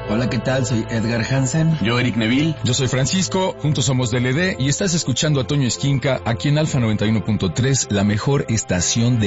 Hola, ¿qué tal? Soy Edgar Hansen. Yo, Eric Neville. Yo soy Francisco, juntos somos DLD y estás escuchando a Toño Esquinca aquí en Alfa 91.3, la mejor estación de